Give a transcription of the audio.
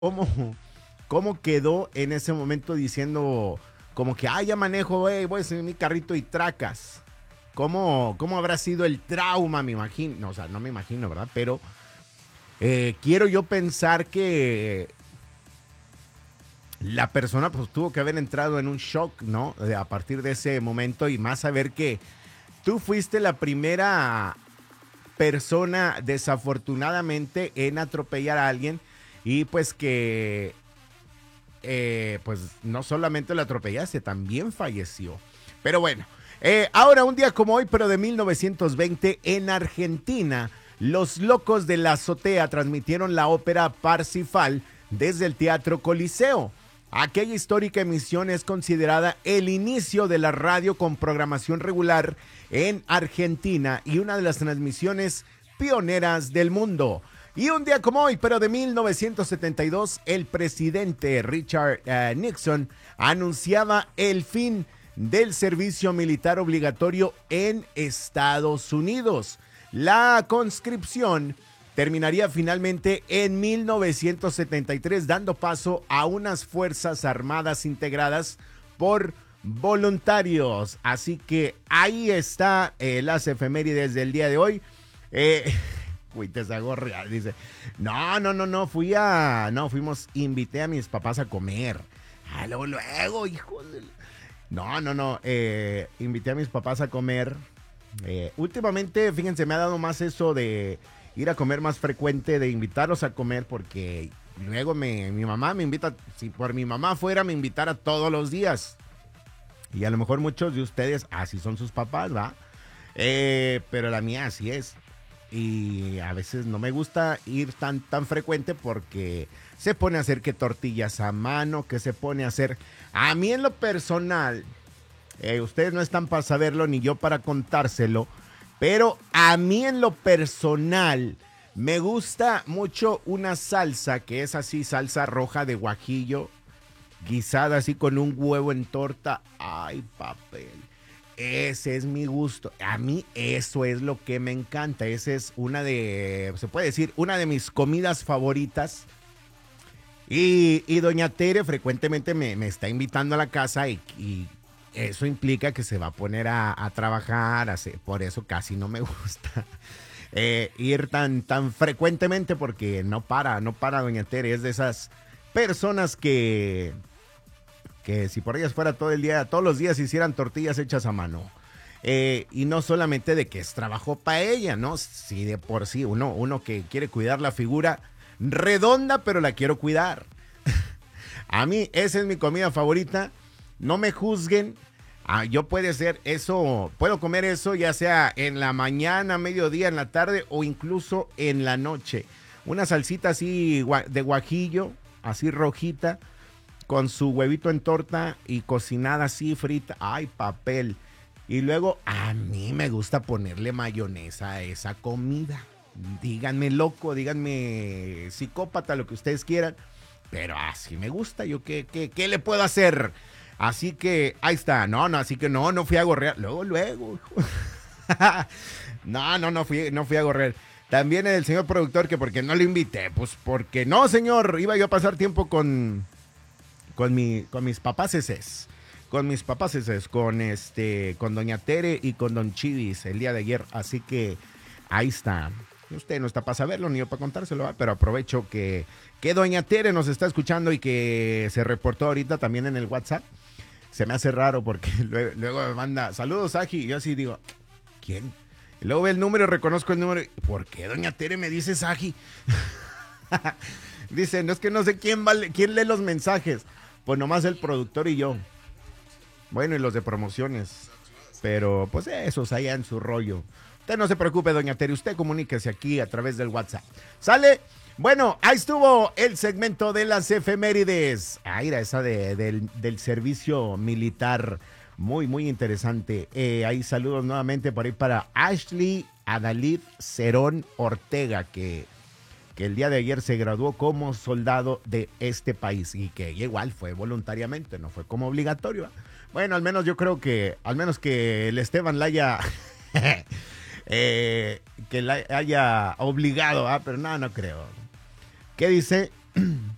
cómo, cómo quedó en ese momento diciendo como que, ya manejo, voy a subir mi carrito y tracas. ¿Cómo habrá sido el trauma? Me imagino, no, o sea, no me imagino, ¿verdad? Pero quiero yo pensar que la persona pues tuvo que haber entrado en un shock, ¿no? A partir de ese momento y más saber que tú fuiste la primera persona desafortunadamente en atropellar a alguien y pues que pues no solamente lo atropellaste, también falleció. Pero bueno, ahora un día como hoy, pero de 1920, en Argentina, los Locos de la Azotea transmitieron la ópera Parsifal desde el Teatro Coliseo. Aquella histórica emisión es considerada el inicio de la radio con programación regular en Argentina y una de las transmisiones pioneras del mundo. Y un día como hoy, pero de 1972, el presidente Richard Nixon anunciaba el fin del servicio militar obligatorio en Estados Unidos. La conscripción terminaría finalmente en 1973, dando paso a unas fuerzas armadas integradas por voluntarios. Así que ahí está las efemérides del día de hoy. Uy, te hago real, dice. No, fuimos, invité a mis papás a comer. Luego, hijo de... No, invité a mis papás a comer. Últimamente, fíjense, me ha dado más eso de ir a comer más frecuente, de invitarlos a comer, porque luego mi mamá me invita, si por mi mamá fuera, me invitara todos los días. Y a lo mejor muchos de ustedes, así son sus papás, ¿va? Pero la mía así es. Y a veces no me gusta ir tan frecuente porque se pone a hacer que tortillas a mano, que se pone a hacer... A mí en lo personal, ustedes no están para saberlo ni yo para contárselo, pero a mí en lo personal me gusta mucho una salsa que es así, salsa roja de guajillo, guisada así con un huevo en torta. Ay, papel. Ese es mi gusto. A mí eso es lo que me encanta. Esa es se puede decir, una de mis comidas favoritas. Y doña Tere frecuentemente me está invitando a la casa y eso implica que se va a poner a trabajar. Por eso casi no me gusta ir tan frecuentemente porque no para doña Tere. Es de esas personas que si por ellas fuera todo el día, todos los días hicieran tortillas hechas a mano. Y no solamente de que es trabajo para ella, ¿no? Si de por sí uno que quiere cuidar la figura redonda, pero la quiero cuidar. A mí esa es mi comida favorita. No me juzguen. Yo puedo comer eso ya sea en la mañana, mediodía, en la tarde o incluso en la noche. Una salsita así de guajillo, así rojita, con su huevito en torta y cocinada así frita. Ay, papel. Y luego a mí me gusta ponerle mayonesa a esa comida. Díganme loco, díganme psicópata, lo que ustedes quieran. Pero así me gusta. ¿Yo qué le puedo hacer? Así que ahí está. Así que no fui a gorrear. Luego. No fui a gorrear. También el señor productor que porque no lo invité. Pues porque no, señor. Iba yo a pasar tiempo con mis papás con doña Tere y con don Chivis el día de ayer, así que ahí está. Usted no está para saberlo ni yo para contárselo, ¿verdad? Pero aprovecho que doña Tere nos está escuchando y que se reportó ahorita también en el WhatsApp. Se me hace raro porque luego me manda saludos, Aji, y yo así digo, ¿quién? Y luego ve el número, reconozco el número, ¿por qué doña Tere me dice Aji? Dice, no es que no sé quién lee los mensajes. Pues nomás el productor y yo. Bueno, y los de promociones. Pero pues esos allá en su rollo. Usted no se preocupe, doña Tere. Usted comuníquese aquí a través del WhatsApp. ¿Sale? Bueno, ahí estuvo el segmento de las efemérides. Era esa del servicio militar. Muy, muy interesante. Ahí saludos nuevamente por ahí para Ashley Adalid Cerón Ortega, que el día de ayer se graduó como soldado de este país y que igual fue voluntariamente, no fue como obligatorio. Bueno, al menos yo creo que, al menos que el Esteban la haya, que la haya obligado, pero no creo. ¿Qué dice?